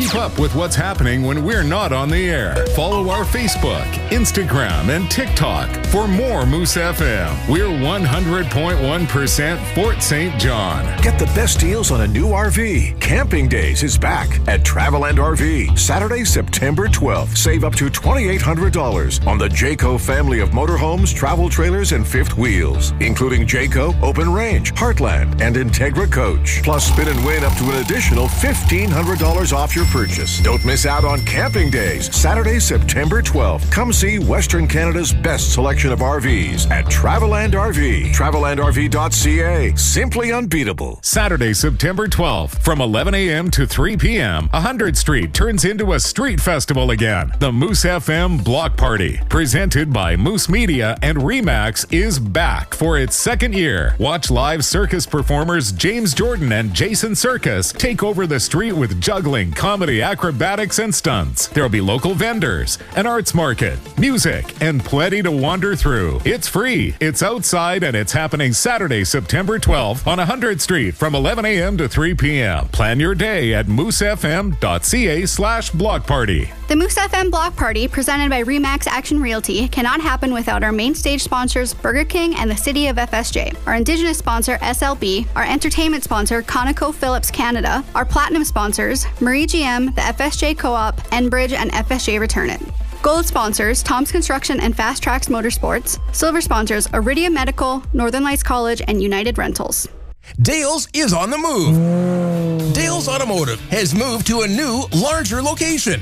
Keep up with what's happening when we're not on the air. Follow our Facebook, Instagram, and TikTok for more Moose FM. We're 100.1% Fort St. John. Get the best deals on a new RV. Camping Days is back at Travel and RV. Saturday, September 12th. Save up to $2,800 on the Jayco family of motorhomes, travel trailers, and fifth wheels, including Jayco, Open Range, Heartland, and Integra Coach. Plus, spin and win up to an additional $1,500 off your purchase. Don't miss out on Camping Days, Saturday, September 12th. Come see Western Canada's best selection of RVs at Travel and RV. TravelandRV.ca. Simply unbeatable. Saturday, September 12th, from 11 a.m. to 3 p.m., 100th Street turns into a street festival again. The Moose FM Block Party, presented by Moose Media and Remax, is back for its second year. Watch live circus performers James Jordan and Jason Circus take over the street with juggling, comedy, acrobatics, and stunts. There'll be local vendors, an arts market, music, and plenty to wander through. It's free, it's outside, and it's happening Saturday, September 12th on 100th Street from 11 a.m. to 3 p.m. Plan your day at moosefm.ca/block party. The Moose FM Block Party, presented by Remax Action Realty, cannot happen without our main stage sponsors, Burger King and the City of FSJ, our Indigenous sponsor, SLB, our entertainment sponsor, ConocoPhillips Canada, our Platinum sponsors, Marie GM, the FSJ Co-op, Enbridge, and FSJ Return It. Gold sponsors, Tom's Construction and Fast Tracks Motorsports. Silver sponsors, Iridium Medical, Northern Lights College, and United Rentals. Dales is on the move. Dales Automotive has moved to a new, larger location